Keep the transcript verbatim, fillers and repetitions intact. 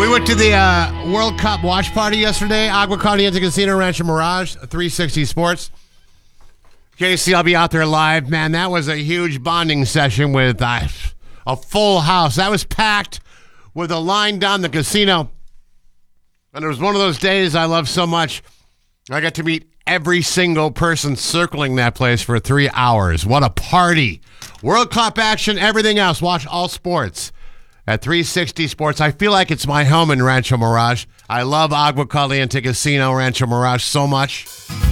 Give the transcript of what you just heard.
We went to the uh, World Cup watch party yesterday. Agua Caliente Casino Rancho Mirage, three sixty Sports. Casey, I'll be out there live. Man, that was a huge bonding session with uh, a full house. That was packed with a line down the casino. And it was one of those days I love so much. I got to meet every single person circling that place for three hours. What a party. World Cup action, everything else. Watch all sports at three sixty Sports. I feel like it's my home in Rancho Mirage. I love Agua Caliente Casino Rancho Mirage so much.